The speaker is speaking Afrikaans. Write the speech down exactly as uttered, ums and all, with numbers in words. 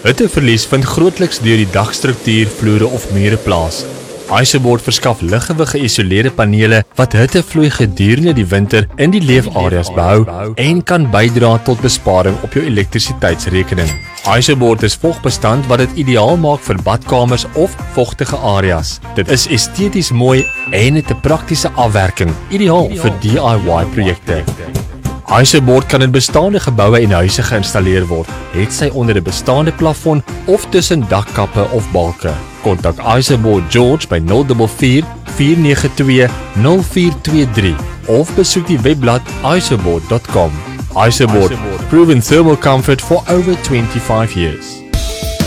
Hitteverlies vind grootliks deur die dagstruktuur, vloere of mure plaas. IJzerboard verskaf liggewig geïsoleerde panele wat hittevloei gedurende die winter in die leefareas behou en kan bydra tot besparing op jou elektrisiteitsrekening. IJzerboard is vogbestand wat dit ideaal maak vir badkamers of vogtige areas. Dit is esteties mooi en het 'n praktiese afwerking, ideaal vir D I Y projekte. IJzerboard kan in bestaande geboue en huise geïnstalleer word, het sy onder 'n bestaande plafon of tussen dakkappe of balke. Kontak IJzerboard George by nul vier vier, vier nege twee, nul vier twee drie of besoek die webblad ijzerboard dot com. IJzerboard, proven thermal comfort for over twenty-five years.